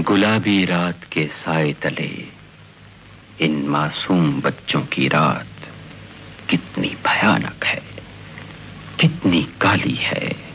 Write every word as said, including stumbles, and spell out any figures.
गुलाबी रात के साए तले इन मासूम बच्चों की रात कितनी भयानक है, कितनी काली है।